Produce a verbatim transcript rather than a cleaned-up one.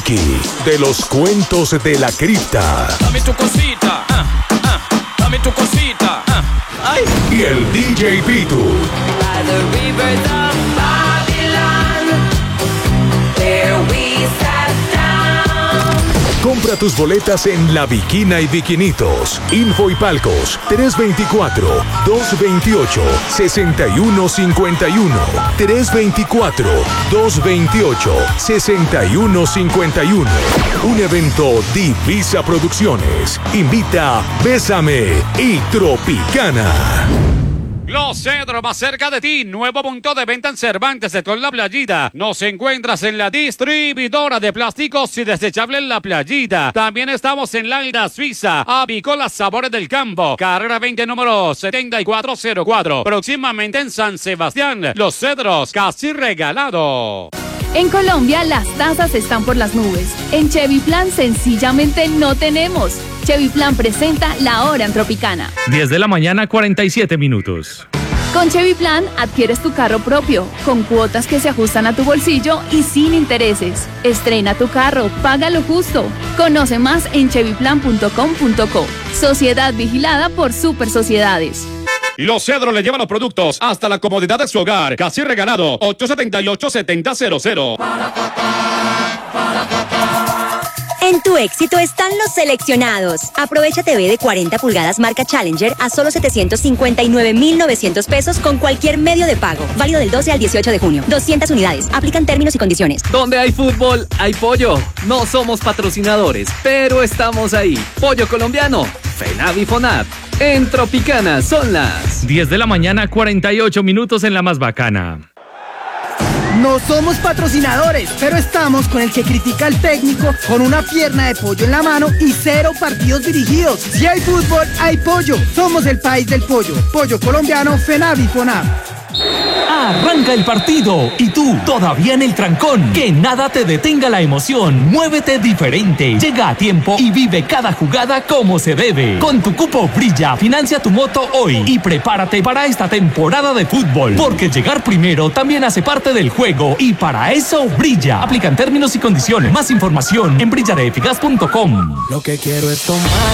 Wiki, de los cuentos de la cripta. Dame tu cosita, ah, ah, dame tu cosita, ah, ay. Y el D J Pitu. By the rivers of Babylon, there we sat down. Compra tus boletas en La Viquina y Viquinitos. Info y Palcos tres veinticuatro, dos veintiocho, sesenta y uno cincuenta y uno. tres veinticuatro, dos veintiocho, sesenta y uno cincuenta y uno. Un evento Divisa Producciones. Invita Bésame y Tropicana. Los Cedros, más cerca de ti. Nuevo punto de venta en Cervantes, sector La Playita. Nos encuentras en la distribuidora de plásticos y desechables La Playita. También estamos en Laira Suiza, Avicola Sabores del Campo, carrera veinte, número setenta y cuatro cero cuatro. Próximamente en San Sebastián. Los Cedros, casi regalado. En Colombia las tasas están por las nubes. En Chevy Plan sencillamente no tenemos. Chevy Plan presenta La Hora en Tropicana. diez de la mañana, cuarenta y siete minutos. Con Chevy Plan adquieres tu carro propio, con cuotas que se ajustan a tu bolsillo y sin intereses. Estrena tu carro, paga lo justo. Conoce más en chevy plan punto com punto co. Sociedad vigilada por Super Sociedades. Los Cedros le llevan los productos hasta la comodidad de su hogar. Casi regalado. ocho siete ocho, siete cero cero cero. En tu éxito están los seleccionados. Aprovecha T V de cuarenta pulgadas marca Challenger a solo setecientos cincuenta y nueve mil novecientos pesos con cualquier medio de pago. Válido del doce al dieciocho de junio. doscientas unidades. Aplican términos y condiciones. Donde hay fútbol, hay pollo. No somos patrocinadores, pero estamos ahí. Pollo colombiano. FENAV y FONAP. En Tropicana son las diez de la mañana, cuarenta y ocho minutos en la más bacana. No somos patrocinadores, pero estamos con el que critica al técnico con una pierna de pollo en la mano y cero partidos dirigidos. Si hay fútbol, hay pollo. Somos el país del pollo. Pollo colombiano, FENAV y FONAP. Arranca el partido y tú todavía en el trancón. Que nada te detenga la emoción. Muévete diferente. Llega a tiempo y vive cada jugada como se debe. Con tu cupo Brilla, financia tu moto hoy y prepárate para esta temporada de fútbol. Porque llegar primero también hace parte del juego y para eso Brilla. Aplican términos y condiciones. Más información en brilla de eficaz punto com. Lo que quiero es tomar.